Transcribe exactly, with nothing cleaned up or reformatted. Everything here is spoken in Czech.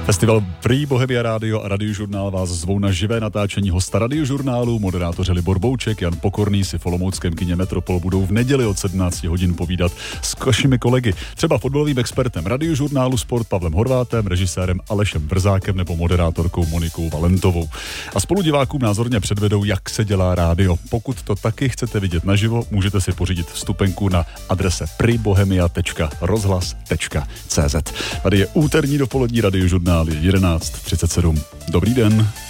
Festival Prý Bohemia Radio a Radiožurnál vás zvou na živé natáčení hosta Radiožurnálu. Moderátoři Libor Bouček, Jan Pokorný si v olomouckém kině Metropol budou v neděli od sedmnáct hodin povídat s vašimi kolegy. Třeba fotbalovým expertem Radiožurnálu Sport Pavlem Horvátem, režisérem Alešem Vrzákem nebo moderátorkou Monikou Valentovou. A spolu divákům názorně předvedou, jak se dělá rádio. Pokud to taky chcete vidět naživo, můžete si pořídit vstupenku na adrese pribohemia tečka rozhlas tečka cé zet. Tady je úterní dopolední Radiožurnál, je jedenáct třicet sedm. Dobrý den.